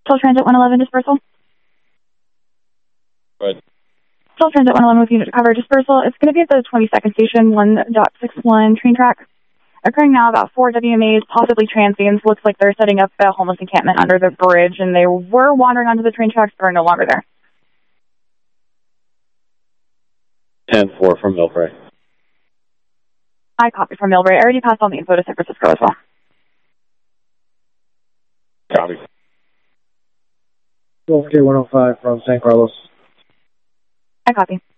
Still Transit 111 dispersal. Right. Still Transit 111 with unit to cover dispersal. It's going to be at the 22nd station, 1.61 train track. Occurring now about 4 WMAs, possibly transients. Looks like they're setting up a homeless encampment under the bridge, and they were wandering onto the train tracks, but are no longer there. 10-4 from Millbrae. I copy from Millbrae. I already passed on the info to San Francisco as well. Copy. Gulf K 105 from San Carlos. I copy.